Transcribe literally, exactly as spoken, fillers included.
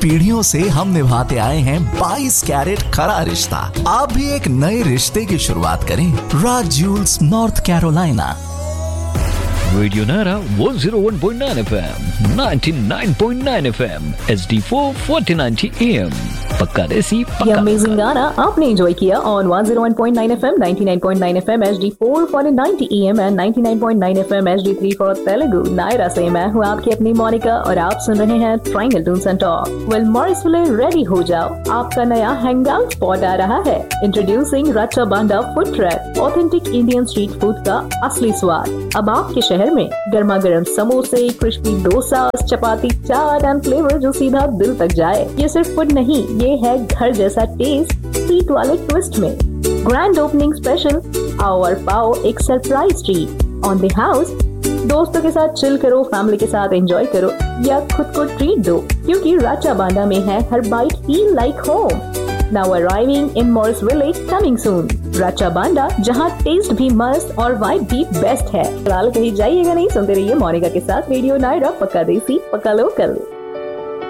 पीढ़ियों से हम निभाते आए हैं बाईस कैरेट खरा रिश्ता। आप भी एक नए रिश्ते की शुरुआत करें राज Jules north Carolina. Radio Naira one oh one point nine F M, ninety-nine point nine F M, H D four forty ninety A M। पक्का देसी पक्का। ये अमेजिंग गाना आपने एंजॉय किया on one oh one point nine F M, ninety-nine point nine F M, H D four forty ninety A M and ninety-nine point nine F M, H D three for Telugu. Naira से मैं हूँ आपकी अपनी मोनिका और आप सुन रहे हैं triangle Toons and talk. Well Morrisville ready हो जाओ, आपका नया हैंगआउट स्पॉट आ रहा है। इंट्रोड्यूसिंग रचा बांडा food track, authentic Indian street food का असली स्वाद। अब आपके शहर में गर्मा गर्म समोसे, crispy dosa, chapati, chaat and flavour जो सीधा दिल तक जाए। ये सिर्फ फूड नहीं, ये है घर जैसा टेस्ट स्वीट वाले ट्विस्ट में। ग्रैंड ओपनिंग स्पेशल, आओ और पाओ एक surprise treat on the house. दोस्तों के साथ चिल करो, फैमिली के साथ एंजॉय करो या खुद को ट्रीट दो, क्योंकि राचा बांडा में है हर bite feel like home. Now arriving इन मॉरिसविले, कमिंग सून। राचा बांडा, जहां टेस्ट भी मस्त और वाइब भी बेस्ट है। फिलहाल कहीं जाइएगा नहीं, सुनते रहिए मोनिका के साथ रेडियो नायरा, पक्का देसी पक्का लोकल।